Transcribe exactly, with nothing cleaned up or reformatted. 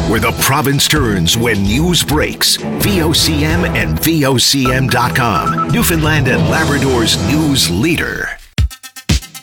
where the province turns when news breaks. V O C M and V O C M dot com, Newfoundland and Labrador's news leader.